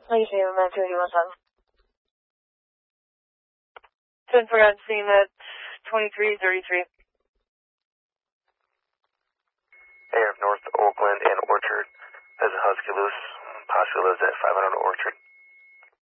Please name him at 217. 10 for God, scene at 2333. AF North Oakland and Orchard. There's a Husky loose. Possibly lives at 500 Orchard.